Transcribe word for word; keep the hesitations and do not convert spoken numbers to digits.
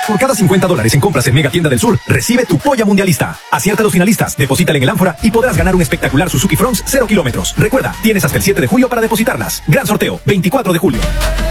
Por cada cincuenta dólares en compras en Mega Tienda del Sur, recibe tu polla mundialista. Acierta a los finalistas, deposítala en el ánfora y podrás ganar un espectacular Suzuki Fronts cero kilómetros. Recuerda, tienes hasta el siete de julio para depositarlas. Gran sorteo, veinticuatro de julio.